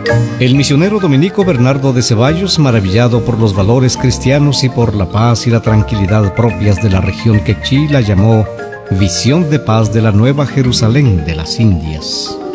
El misionero dominico Bernardo de Ceballos, maravillado por los valores cristianos y por la paz y la tranquilidad propias de la región quechí, la llamó Visión de Paz de la Nueva Jerusalén de las Indias.